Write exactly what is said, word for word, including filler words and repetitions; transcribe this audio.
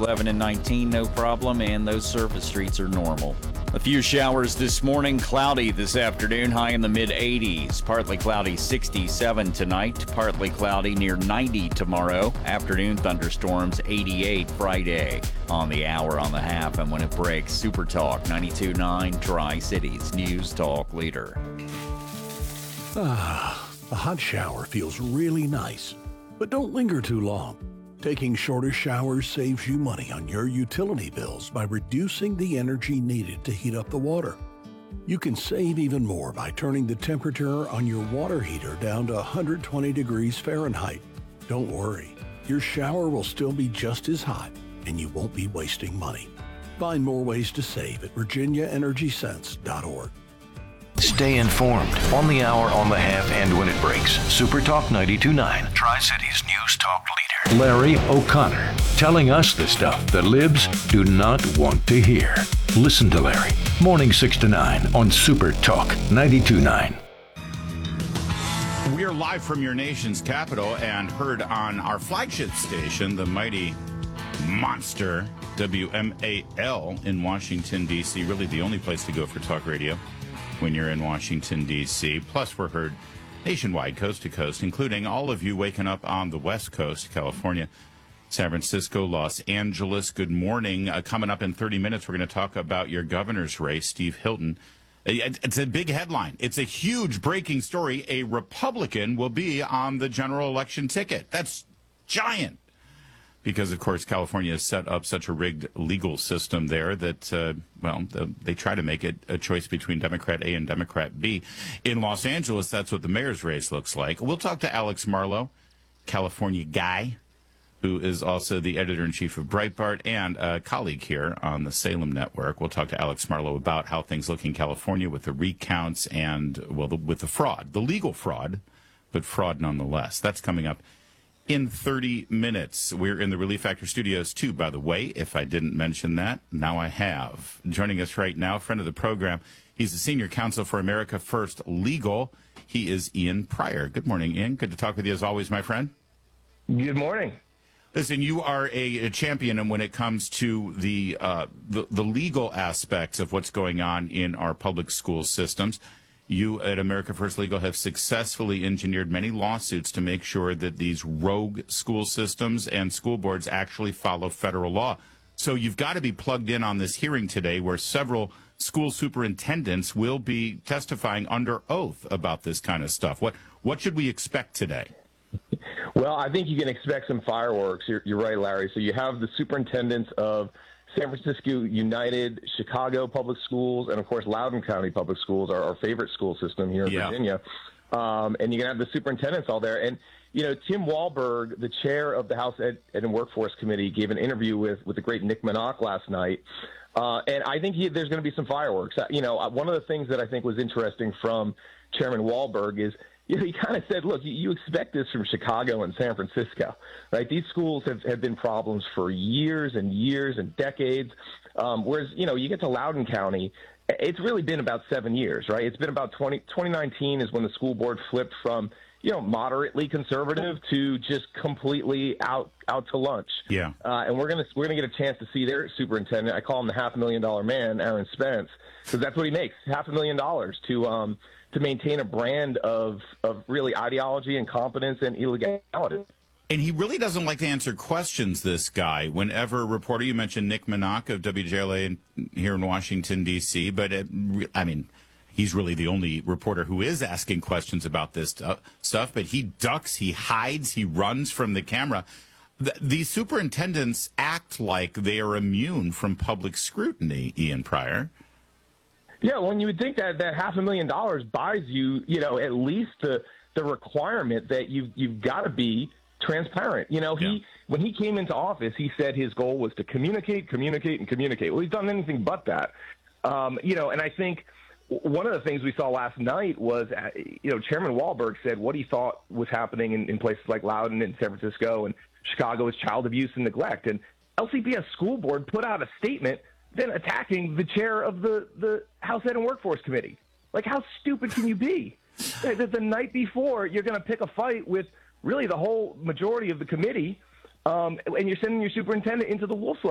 eleven and nineteen, no problem, and those surface streets are normal. A few showers this morning, cloudy this afternoon, high in the mid eighties. Partly cloudy, sixty-seven tonight. Partly cloudy, near ninety tomorrow. Afternoon thunderstorms, eighty-eight Friday. On the hour, on the half, and when it breaks, Super Talk ninety-two point nine Tri-Cities News Talk Leader. Ah, a hot shower feels really nice, but don't linger too long. Taking shorter showers saves you money on your utility bills by reducing the energy needed to heat up the water. You can save even more by turning the temperature on your water heater down to one hundred twenty degrees Fahrenheit. Don't worry, your shower will still be just as hot and you won't be wasting money. Find more ways to save at virginia energy sense dot org. Stay informed on the hour, on the half, and when it breaks. Super Talk ninety-two point nine, Tri-Cities News Talk Leader. Larry O'Connor, telling us the stuff the libs do not want to hear. Listen to Larry, morning six to nine on Super Talk ninety-two point nine. We are live from your nation's capital and heard on our flagship station, the mighty monster W M A L in Washington, D C. Really the only place to go for talk radio when you're in Washington, D C. Plus, we're heard nationwide, coast to coast, including all of you waking up on the West Coast, California, San Francisco, Los Angeles. Good morning. Uh, coming up in thirty minutes, we're going to talk about your governor's race, Steve Hilton. It's a big headline. It's a huge breaking story. A Republican will be on the general election ticket. That's giant. Because, of course, California has set up such a rigged legal system there that, uh, well, the, they try to make it a choice between Democrat A and Democrat B. In Los Angeles, that's what the mayor's race looks like. We'll talk to Alex Marlow, California guy, who is also the editor-in-chief of Breitbart and a colleague here on the Salem Network. We'll talk to Alex Marlow about how things look in California with the recounts and, well, the, with the fraud, the legal fraud, but fraud nonetheless. That's coming up in thirty minutes. We're in the Relief Factor studios, too, by the way. If I didn't mention that, now I have. Joining us right now, friend of the program, he's the senior counsel for America First Legal. He is Ian Prior. Good morning, Ian. Good to talk with you as always, my friend. Good morning. Listen, you are a, a champion when it comes to the, uh, the the legal aspects of what's going on in our public school systems. You at America First Legal have successfully engineered many lawsuits to make sure that these rogue school systems and school boards actually follow federal law. So you've got to be plugged in on this hearing today where several school superintendents will be testifying under oath about this kind of stuff. What what should we expect today? Well, I think you can expect some fireworks. You're, you're right, Larry. So you have the superintendents of San Francisco United, Chicago Public Schools, and, of course, Loudoun County Public Schools, our, our favorite school system here in yeah. Virginia. Um, and you're going to have the superintendents all there. And, you know, Tim Walberg, the chair of the House Ed, Ed and Workforce Committee, gave an interview with, with the great Nick Minock last night. Uh, and I think he, there's going to be some fireworks. You know, one of the things that I think was interesting from Chairman Walberg is, you know, he kind of said, look, you, you expect this from Chicago and San Francisco, right? These schools have, have been problems for years and years and decades. Um, whereas, you know, you get to Loudoun County, it's really been about seven years, right? It's been about twenty, twenty nineteen is when the school board flipped from, you know, moderately conservative to just completely out out to lunch. Yeah. Uh, and we're gonna we're gonna get a chance to see their superintendent. I call him the half million dollar man, Aaron Spence, because that's what he makes, half a million dollars to um to maintain a brand of of really ideology, incompetence, and illegality. And he really doesn't like to answer questions, this guy. Whenever a reporter, you mentioned Nick Minock of W J L A in, here in Washington, D C, but, it, I mean, he's really the only reporter who is asking questions about this stu- stuff, but he ducks, he hides, he runs from the camera. The, these superintendents act like they are immune from public scrutiny, Ian Prior. Yeah, well, you would think that that half a million dollars buys you, you know, at least the the requirement that you've, you've got to be transparent. You know, he yeah. when he came into office, he said his goal was to communicate, communicate, and communicate. Well, he's done anything but that. Um, you know, and I think one of the things we saw last night was, uh, you know, Chairman Walberg said what he thought was happening in, in places like Loudoun and San Francisco and Chicago is child abuse and neglect. And L C P S school board put out a statement then attacking the chair of the, the House Ed and Workforce Committee. Like, how stupid can you be? The, the night before, you're going to pick a fight with really the whole majority of the committee, um, and you're sending your superintendent into the wolf's